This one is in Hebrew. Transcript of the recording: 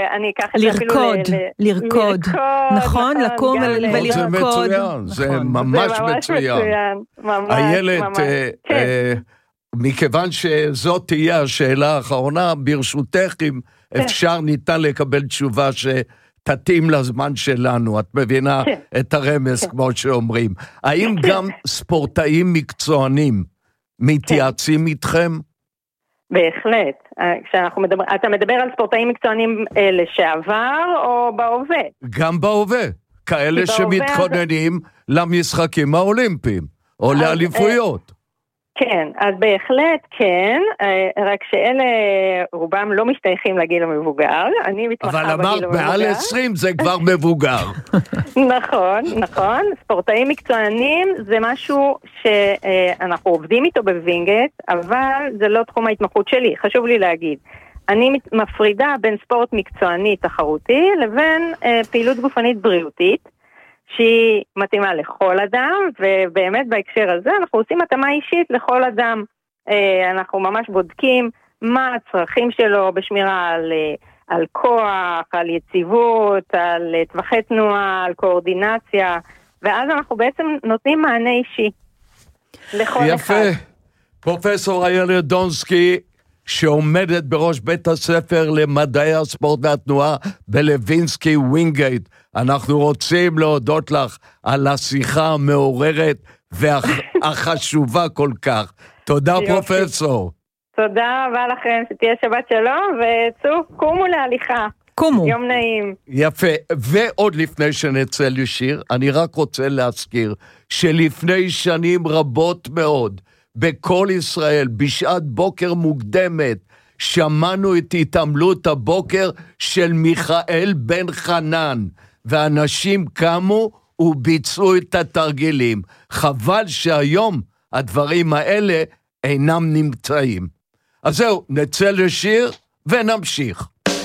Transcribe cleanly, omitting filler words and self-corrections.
אני אקח את זה אפילו לרקוד, נכון? לקום ולרקוד. זה מצוין, זה ממש מצוין. איילת, מכיוון שזאת תהיה השאלה האחרונה, ברשותך, אם אפשר ניתן לקבל תשובה שתתאים לזמן שלנו, את מבינה את הרמז כמו שאומרים. האם גם ספורטאים מקצוענים מתייעצים איתכם? בהחלט. אתה מדבר על ספורטאים מקצוענים לשעבר או בהווה? גם בהווה. כאלה שמתכוננים למשחקים האולימפיים, או לאליפויות. כן, אז בהחלט כן, רק שאלה רובם לא משתייכים לגיל המבוגר, אני מתמחה בגיל המבוגר. אבל אמרת מעל 20 זה כבר מבוגר. נכון, ספורטאים מקצוענים זה משהו שאנחנו עובדים איתו בווינגייט, אבל זה לא תחום ההתמחות שלי, חשוב לי להגיד. אני מפרידה בין ספורט מקצועני תחרותי לבין פעילות גופנית בריאותית, שהיא מתאימה לכל אדם, ובאמת בהקשר הזה אנחנו עושים התאמה אישית לכל אדם. אנחנו ממש בודקים מה הצרכים שלו בשמירה על כוח, על יציבות, על טווחי תנועה, על קואורדינציה, ואז אנחנו בעצם נותנים מענה אישי לכל אחד. יפה. פרופסור איילת דונסקי, שעומדת בראש בית הספר למדעי הספורט והתנועה בלווינסקי ווינגייט. אנחנו רוצים להודות לך על השיחה המעוררת והחשובה כל כך. תודה פרופסור. תודה רבה לכם, שתהיה שבת שלום, וצאו, קומו להליכה. קומו. יום נעים. יפה, ועוד לפני שנצא לשיר, אני רק רוצה להזכיר שלפני שנים רבות מאוד, בכל ישראל, בשעת בוקר מוקדמת, שמענו את התעמלות הבוקר של מיכאל בן חנן, ואנשים קמו וביצעו את התרגילים. חבל שהיום הדברים האלה אינם נמצאים. אז זהו, נצא לשיר ונמשיך.